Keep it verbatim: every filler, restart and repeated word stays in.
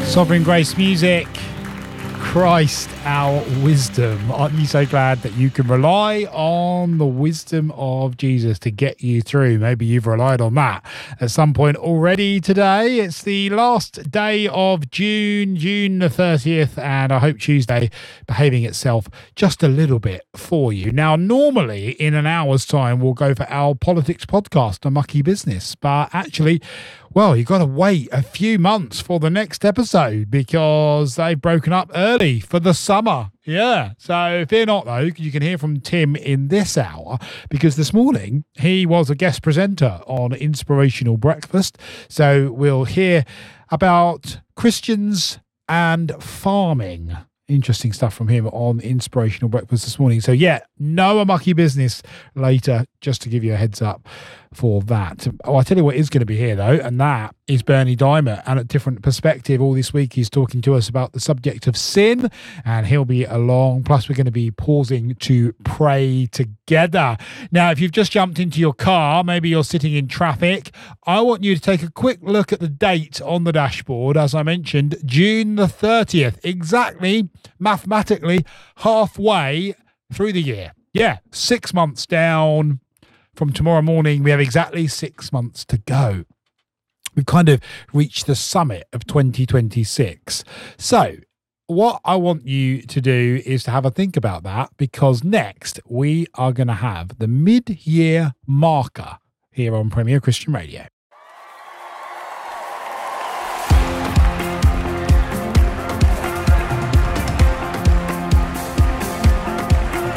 Sovereign Grace Music, Christ our wisdom. Aren't you so glad that you can rely on the wisdom of Jesus to get you through? Maybe you've relied on that at some point already today. It's the last day of June, June the thirtieth, and I hope Tuesday behaving itself just a little bit for you. Now, normally in an hour's time, we'll go for our politics podcast, A Mucky Business, but actually, well, you've got to wait a few months for the next episode because they've broken up early for the summer. Yeah. So fear not, though. You can hear from Tim in this hour because this morning he was a guest presenter on Inspirational Breakfast. So we'll hear about Christians and farming. Interesting stuff from him on Inspirational Breakfast this morning. So yeah, no A Mucky Business later, just to give you a heads up for that. Oh, I tell you what is going to be here though, and that is Bernie Dimer. And a different perspective all this week, he's talking to us about the subject of sin, and he'll be along. Plus, we're going to be pausing to pray together. Now, if you've just jumped into your car, maybe you're sitting in traffic, I want you to take a quick look at the date on the dashboard. As I mentioned, June the thirtieth, exactly, mathematically, halfway through the year. Yeah, six months down. From tomorrow morning, we have exactly six months to go. We've kind of reached the summit of twenty twenty-six. So what I want you to do is to have a think about that, because next we are going to have the mid-year marker here on Premier Christian Radio.